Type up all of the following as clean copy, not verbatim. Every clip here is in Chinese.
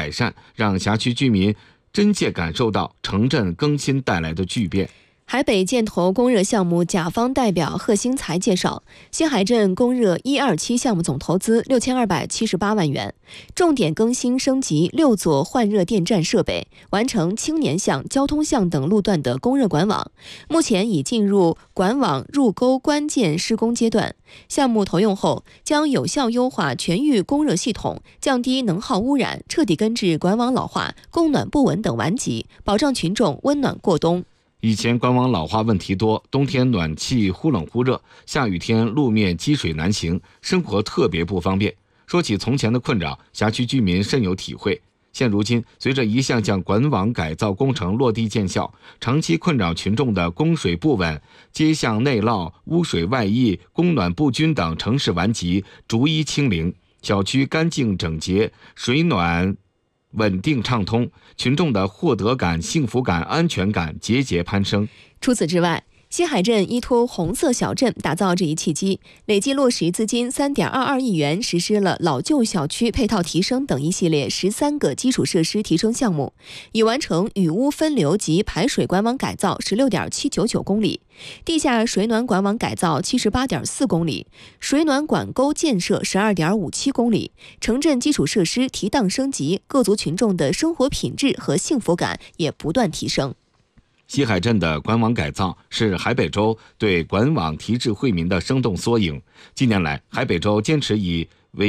改善，让辖区居民真切感受到城镇更新带来的巨变。 海北建投供热项目甲方代表贺兴才介绍，新海镇供热1、2期项目总投资6278万元，重点更新升级6座换热电站设备，完成青年巷、交通巷等路段的供热管网，目前已进入管网入沟关键施工阶段。项目投用后，将有效优化全域供热系统，降低能耗污染，彻底根治管网老化、供暖不稳等顽疾，保障群众温暖过冬。 以前管网老化问题多，冬天暖气忽冷忽热，下雨天路面积水难行，生活特别不方便。说起从前的困扰，辖区居民深有体会。现如今，随着一项项管网改造工程落地见效，长期困扰群众的供水不稳、街巷内涝、污水外溢、供暖不均等城市顽疾逐一清零，小区干净整洁，水暖稳定畅通，群众的获得感、幸福感、安全感节节攀升。 除此之外，新海镇依托红色小镇打造这一契机，累计落实资金3.22亿元，实施了老旧小区配套提升等一系列13个基础设施提升项目，已完成雨污分流及排水管网改造16.799公里，地下水暖管网改造78.4公里，水暖管沟建设12.57公里，城镇基础设施提档升级，各族群众的生活品质和幸福感也不断提升。 西海镇的管网改造是海北州对管网提质惠民的生动缩影。近年来，海北州坚持以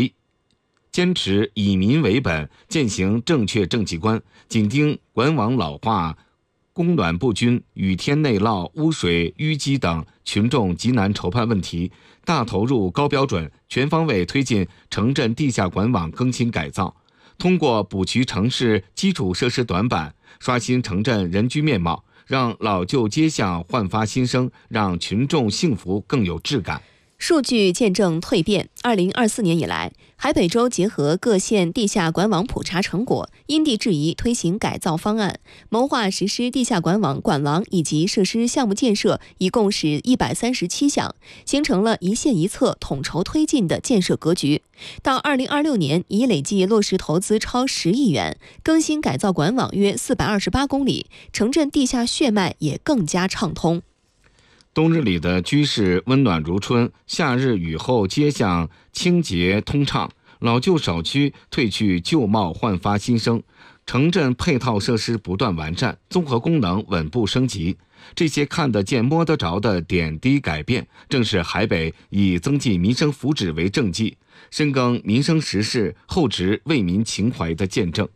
民为本，践行正确政绩观，紧盯管网老化、供暖不均、雨天内涝、污水淤积等群众急难愁盼问题，大投入、高标准、全方位推进城镇地下管网更新改造。通过补齐城市基础设施短板，刷新城镇人居面貌，让老旧街巷焕发新生，让群众幸福更有质感。 数据见证蜕变。2024年以来，海北州结合各县地下管网普查成果，因地制宜推行改造方案，谋划实施地下管网、管廊以及设施项目建设，一共是137项，形成了一县一策、统筹推进的建设格局。到2026年，已累计落实投资超10亿元，更新改造管网约428公里，城镇地下血脉也更加畅通。 冬日里的居室温暖如春，夏日雨后街巷清洁通畅，老旧小区褪去旧貌，焕发新生，城镇配套设施不断完善，综合功能稳步升级。这些看得见摸得着的点滴改变，正是海北以增进民生福祉为政绩，深耕民生实事，厚植为民情怀的见证。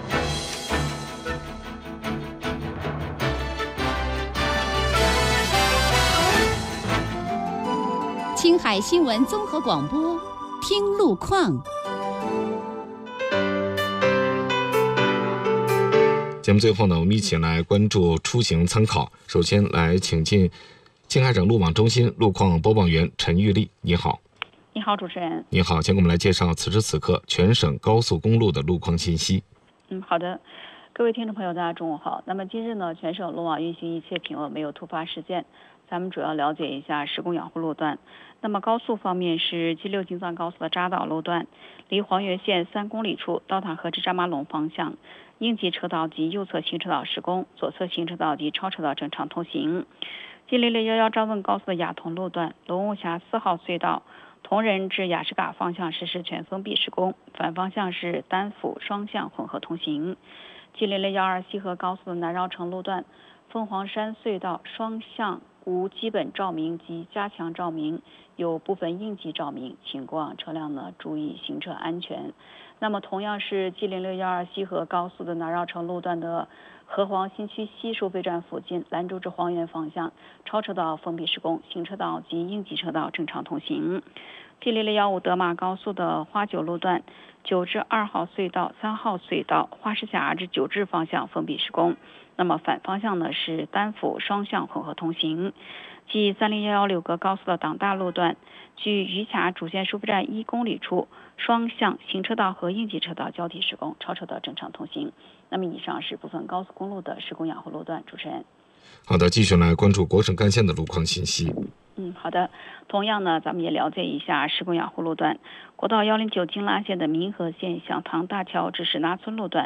青海新闻综合广播，听路况。 节目最后呢，我们一起来关注出行参考。首先来请进青海省路网中心路况播报员陈玉丽，你好。 你好，主持人。 你好，先给我们来介绍此时此刻全省高速公路的路况信息。 好的，各位听众朋友，大家中午好。那么今日呢，全省路网运行一切平稳，没有突发事件。咱们主要了解一下施工养护路段。那么高速方面是 G6 京藏高速的扎道路段，离黄岳县3公里处，到塔河至扎马陇方向，应急车道及右侧行车道施工，左侧行车道及超车道正常通行。G611张汶高速的雅通路段，龙雾峡4号隧道同仁至雅诗嘎方向实施全封闭施工，反方向是单辅双向混合通行。G612西河高速的南绕城路段，凤凰山隧道双向无基本照明及加强照明，有部分应急照明，请过往车辆呢注意行车安全。那么同样是 G0612西河高速的南绕城路段的河黄新区西收费站附近，兰州至黄原方向超车道封闭施工，行车道及应急车道正常通行。G0015德马高速的花九路段，9至2号隧道、3号隧道花市峡至九至方向封闭施工，那么反方向呢是单辅双向混合通行。G3011柳格高速的党大路段，距余卡主线收费站1公里处，双向行车道和应急车道交替施工，超车道正常通行。那么以上是部分高速公路的施工养护路段。主持人。 好的，继续来关注国省干线的路况信息。 好的，同样呢，咱们也了解一下施工养护路段。国道109京拉线的民和线响堂大桥至石拿村路段，